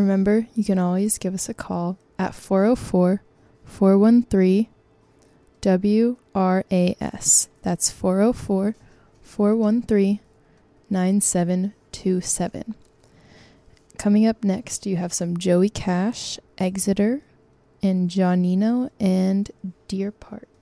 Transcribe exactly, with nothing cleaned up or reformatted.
remember, you can always give us a call at four oh four, four one three, W R A S. That's four oh four, four one three, nine seven two seven. Coming up next, you have some Joey Cash, Exeter, and Johnino and Deer Park.